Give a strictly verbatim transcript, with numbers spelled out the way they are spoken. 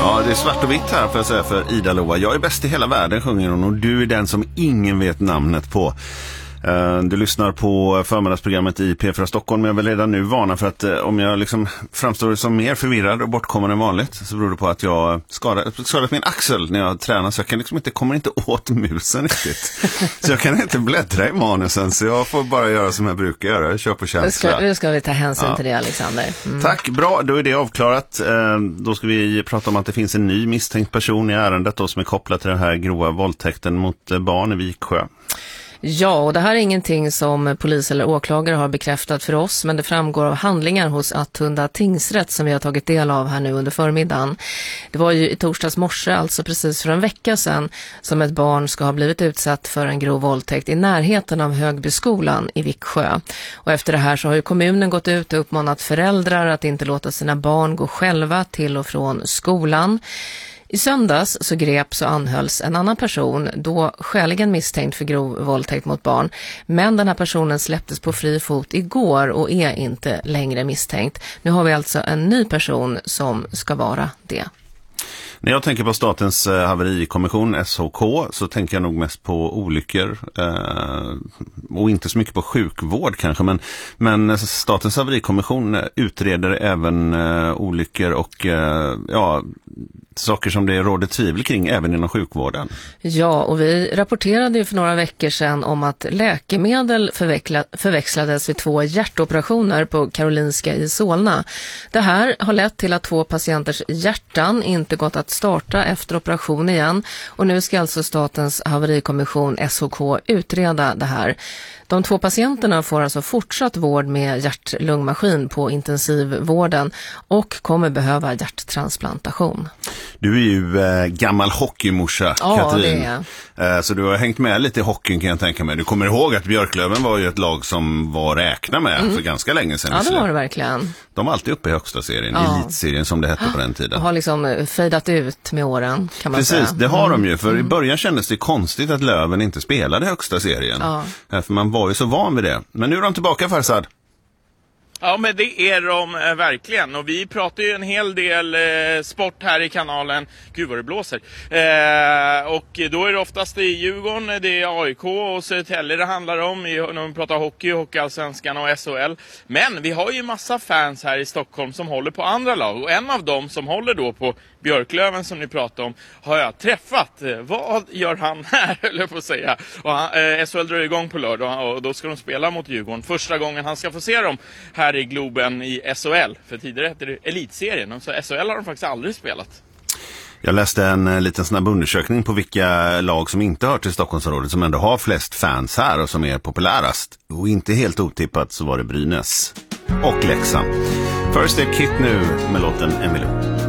Ja, det är svart och vitt här för att säga för Ida Loa. Jag är bäst i hela världen, sjunger hon, och du är den som ingen vet namnet på. Du lyssnar på förmiddagsprogrammet i P fyra Stockholm, men jag vill redan nu varna för att om jag liksom framstår som mer förvirrad och bortkommande än vanligt så beror det på att jag skadat, skadat min axel när jag tränar, så jag kan liksom inte, kommer inte åt musen riktigt. Så jag kan inte bläddra i manusen, så jag får bara göra som jag brukar göra, jag kör på känsla. Ska, nu ska vi ta hänsyn ja. till det, Alexander. Mm. Tack, bra, då är det avklarat. Då ska vi prata om att det finns en ny misstänkt person i ärendet då, som är kopplad till den här grova våldtäkten mot barn i Viksjö. Ja, och det här är ingenting som polis eller åklagare har bekräftat för oss, men det framgår av handlingar hos Attunda tingsrätt som vi har tagit del av här nu under förmiddagen. Det var ju i torsdags morse, alltså precis för en vecka sedan, som ett barn ska ha blivit utsatt för en grov våldtäkt i närheten av Högbyskolan i Viksjö. Och efter det här så har ju kommunen gått ut och uppmanat föräldrar att inte låta sina barn gå själva till och från skolan. I söndags så greps och anhölls en annan person, då skäligen misstänkt för grov våldtäkt mot barn. Men den här personen släpptes på fri fot igår och är inte längre misstänkt. Nu har vi alltså en ny person som ska vara det. När jag tänker på Statens haverikommission, S H K, så tänker jag nog mest på olyckor eh, och inte så mycket på sjukvård kanske, men, men Statens haverikommission utreder även eh, olyckor och eh, ja, saker som det råder tvivel kring även inom sjukvården. Ja, och vi rapporterade ju för några veckor sedan om att läkemedel förväxlades vid två hjärtoperationer på Karolinska i Solna. Det här har lett till att två patienters hjärtan inte gått att starta efter operation igen, och nu ska alltså Statens haverikommission S H K utreda det här. De två patienterna får alltså fortsatt vård med hjärt-lungmaskin på intensivvården och kommer behöva hjärttransplantation. Du är ju äh, gammal hockeymorsa, ja, Katrin. Det är. Äh, så du har hängt med lite i hockeyn, kan jag tänka mig. Du kommer ihåg att Björklöven var ju ett lag som var räkna med mm. för ganska länge sedan. Ja, det var det verkligen. De var alltid uppe i högsta serien, ja. Elitserien som det hette på den tiden. Och har liksom fejdat ut med åren, kan man Precis, säga. Precis, det har mm. de ju. För mm. i början kändes det konstigt att Löven inte spelade högsta serien. Ja. För man var ju så van vid det. Men nu är de tillbaka, Farsad. Ja, men det är de eh, verkligen. Och vi pratar ju en hel del eh, sport här i kanalen. Gud vad det blåser. Eh, och då är det oftast i Djurgården, det är A I K och Södertälje det handlar om. När vi pratar hockey, Hockeyallsvenskan och S H L. Men vi har ju massa fans här i Stockholm som håller på andra lag. Och en av dem som håller då på Björklöven som ni pratar om har jag träffat. Vad gör han här, höll jag på att säga. Och han, eh, S H L drar igång på lördag och då ska de spela mot Djurgården. Första gången han ska få se dem här i Globen i S H L. För tidigare hette det Elitserien. Så S H L har de faktiskt aldrig spelat. Jag läste en liten snabb undersökning på vilka lag som inte hör till Stockholmsområdet som ändå har flest fans här och som är populärast. Och inte helt otippat så var det Brynäs och Leksand. First Aid Kit nu med låten Emilio.